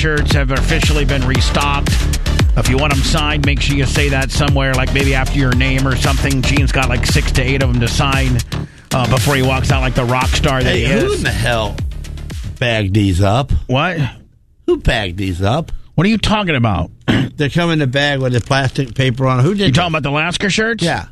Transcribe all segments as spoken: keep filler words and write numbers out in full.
T-shirts have officially been restocked. If you want them signed, make sure you say that somewhere, like maybe after your name or something. Gene's got like six to eight of them to sign uh, before he walks out like the rock star that hey, he who is. Who in the hell bagged these up? What? Who bagged these up? What are you talking about? They come in the bag with the plastic paper on. Who did? You talking about the Lasker shirts? Yeah.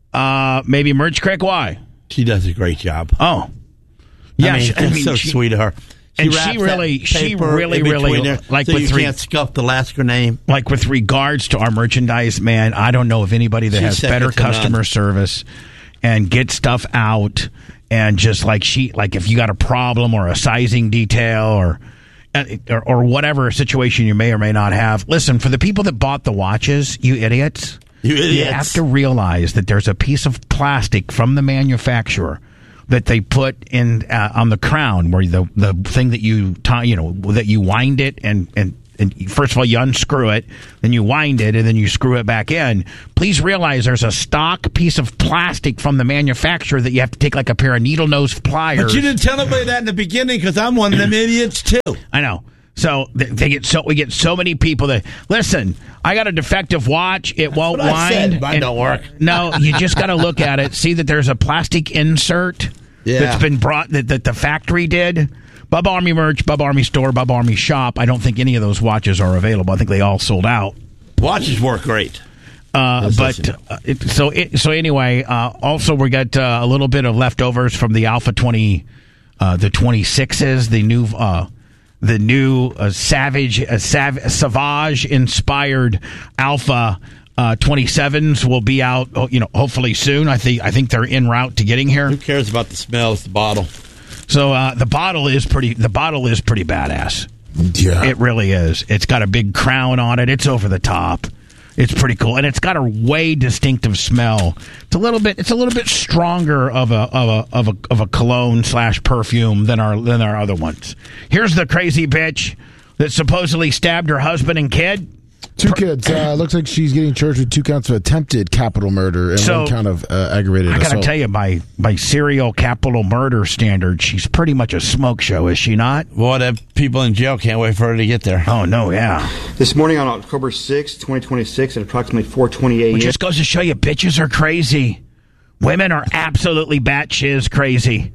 Uh, maybe Merch Crick. Why? She does a great job. Oh, yeah. I mean, she, I mean, so she, sweet of her. She and she really, she really, really, there, like so with you three, can't scuff the Lasker name. Like with regards to our merchandise, man, I don't know of anybody that She's has better customer none. service and get stuff out and just like she, like if you got a problem or a sizing detail or. Or, or whatever situation you may or may not have. Listen, for the people that bought the watches, you idiots, you idiots, you have to realize that there's a piece of plastic from the manufacturer that they put in uh, on the crown, where the the thing that you tie, you know, that you wind it and and. And first of all, you unscrew it, then you wind it, and then you screw it back in. Please realize there's a stock piece of plastic from the manufacturer that you have to take like a pair of needle nose pliers. But you didn't tell anybody that in the beginning because I'm one of them idiots too. I know. So they, they get so we get so many people that listen. I got a defective watch; it That's won't what I wind. said. Mine don't work. No, you just got to look at it, see that there's a plastic insert yeah. that's been brought that, that the factory did. Bub Army merch, Bub Army store, Bub Army shop. I don't think any of those watches are available. I think they all sold out. Watches work great. Uh, but uh, it, so it, so anyway, uh, also we got uh, a little bit of leftovers from the Alpha twenty, uh, the twenty-sixes, the new uh, the new uh, Savage uh, Sav- Savage inspired Alpha uh, twenty-sevens will be out. You know, hopefully soon. I think I think they're en route to getting here. Who cares about the smell? It's the bottle. So uh, the bottle is pretty. The bottle is pretty badass. Yeah, it really is. It's got a big crown on it. It's over the top. It's pretty cool, and it's got a way distinctive smell. It's a little bit. It's a little bit stronger of a of a of a of a cologne slash perfume than our than our other ones. Here's the crazy bitch that supposedly stabbed her husband and kid. Two kids. Uh, looks like she's getting charged with two counts of attempted capital murder and so, one count of uh, aggravated I assault. I got to tell you, by by serial capital murder standards, she's pretty much a smoke show, is she not? Well, the people in jail can't wait for her to get there. Oh, no, yeah. This morning on October sixth, twenty twenty-six, at approximately four twenty a.m. It just goes to show you, bitches are crazy. Women are absolutely batshit crazy.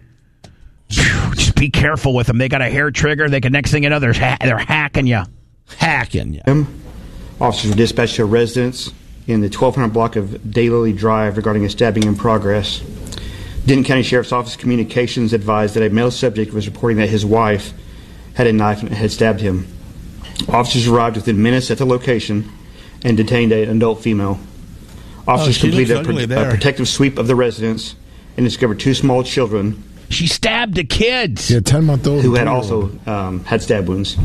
Just be careful with them. They got a hair trigger. They can, next thing you know, they're, ha- they're hacking you. Hacking you. Officers were dispatched to a residence in the twelve hundred block of Daylily Drive regarding a stabbing in progress. Denton County Sheriff's Office Communications advised that a male subject was reporting that his wife had a knife and had stabbed him. Officers arrived within minutes at the location and detained an adult female. Officers oh, completed a, pro- a protective sweep of the residence and discovered two small children. She stabbed the kids. Yeah, ten-month-old. Who had also um, had stab wounds.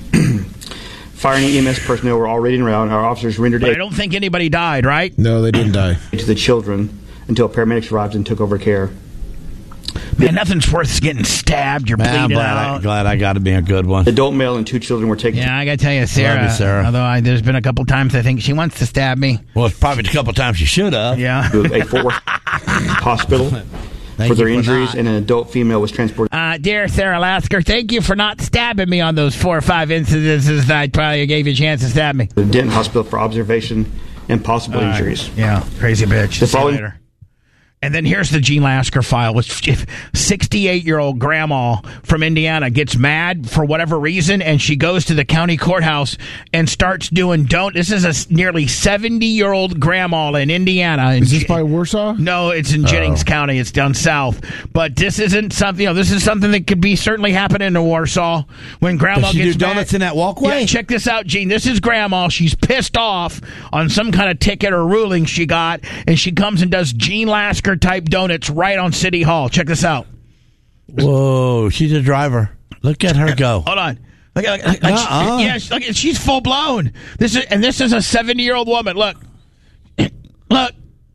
Fire and E M S personnel were already around. Our officers rendered but aid. I don't think anybody died, right? No, they didn't die. To the children until paramedics arrived and took over care. Man, nothing's worth getting stabbed. You're Man, I'm bleeding glad out. I, glad I got to be a good one. The adult male and two children were taken. Yeah, I got to tell you, Sarah. Love you, Sarah. Although I, there's been a couple times I think she wants to stab me. Well, it's probably a couple times she should have. Yeah. To a Fort Worth hospital Thank for their you for injuries, not. and an adult female was transported. Uh, dear Sarah Lasker, thank you for not stabbing me on those four or five incidences that I probably gave you a chance to stab me. To the Denton Hospital for observation and possible Uh, injuries. Yeah, crazy bitch. The See you following- later. And then here's the Gene Lasker file. sixty-eight-year-old grandma from Indiana gets mad for whatever reason, and she goes to the county courthouse and starts doing don't. This is a nearly seventy-year-old grandma in Indiana. Is this by Warsaw? No, it's in Jennings Oh. County. It's down south. But this isn't something. You know, this is something that could be certainly happening in Warsaw when grandma Does she gets do donuts mad. in that walkway? Yeah, check this out, Gene. This is grandma. She's pissed off on some kind of ticket or ruling she got, and she comes and does Gene Lasker type donuts right on City Hall. Check this out. Whoa, she's a driver. Look at her go. Hold on. Look at like, like, Uh-uh. she, yeah, she- look, she's full blown. This is and this is a seventy-year-old woman. Look, look,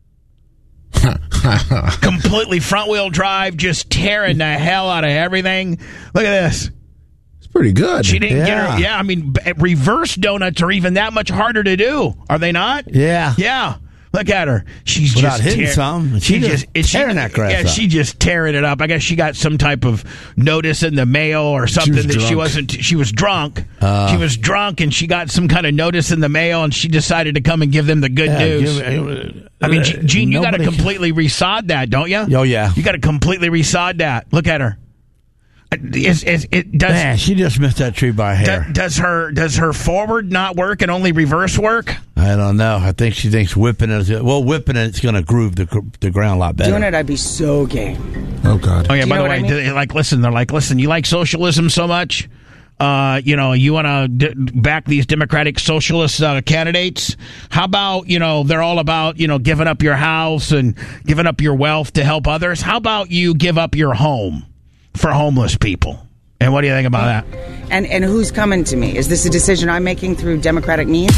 completely front-wheel drive, just tearing the hell out of everything. Look at this. It's pretty good. She didn't get Yeah. her. Yeah, I mean, b- reverse donuts are even that much harder to do, are they not? Yeah. Yeah. Look at her. She's Without just hitting tear- some, She she just just it's tearing that grass Yeah, up. she just tearing it up. I guess she got some type of notice in the mail or something was that she drunk. wasn't. She was drunk. Uh, she was drunk, and she got some kind of notice in the mail, and she decided to come and give them the good Yeah, news. give- I mean, G- Gene, you got to nobody- completely resod that, don't you? Oh, yeah. You got to completely resod that. Look at her. Is, is, it does. Man, she just missed that tree by a hair. Do- does her does her forward not work and only reverse work? I don't know. I think she thinks whipping it. Is, well, whipping it, it's going to groove the gr- the ground a lot better. Doing it, I'd be so game. Oh, God. Oh yeah. Do you By know the what way, I mean? they- like, listen, they're like, listen, you like socialism so much. Uh, you know, you want to d- back these democratic socialist uh, candidates. How about, you know, they're all about, you know, giving up your house and giving up your wealth to help others. How about you give up your home for homeless people? And what do you think about that? And and who's coming to me? Is this a decision I'm making through democratic means?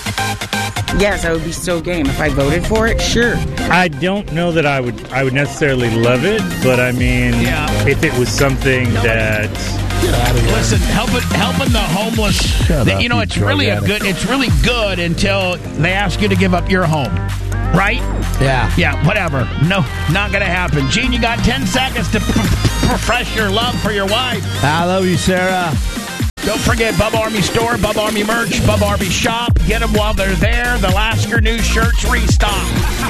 Yes, I would be so game if I voted for it. Sure. I don't know that I would I would necessarily love it, but I mean, Yeah. if it was something that Listen, helping helping the homeless. Shut that, up, you know, you it's drug really a addict. good. It's really good until they ask you to give up your home, right? Yeah. Yeah, whatever. No, not gonna happen. Gene, you got ten seconds to p- p- profess your love for your wife. I love you, Sarah. Don't forget Bub Army Store, Bub Army Merch, Bub Army Shop. Get them while they're there. The Lasker News shirts restock.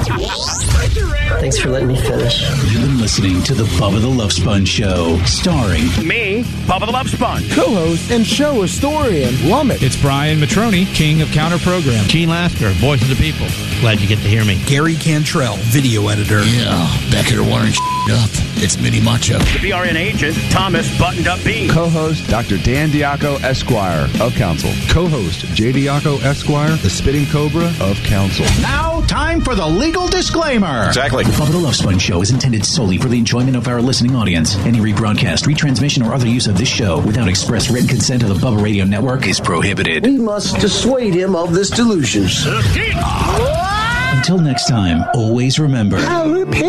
Thanks for letting me finish. You've been listening to the Bubba the Love Sponge Show, starring Me, Bubba the Love Sponge. Co-host and show historian, Lummit. It's Brian Matroni, king of counter program. Gene Lasker, voice of the people. Glad you get to hear me. Gary Cantrell, video editor. Yeah, back here wiring up. It's Mini Macho. The B R N agent, Thomas Buttoned Up B. Co-host Doctor Dan Diaco, Esquire of Council. Co-host J. Diaco, Esquire, the Spitting Cobra of Council. Now, time for the legal disclaimer. Exactly. The Bubba the Love Sponge Show is intended solely for the enjoyment of our listening audience. Any rebroadcast, retransmission, or other use of this show without express written consent of the Bubba Radio Network is prohibited. We must dissuade him of this delusion. Until next time, always remember... I'll repeat.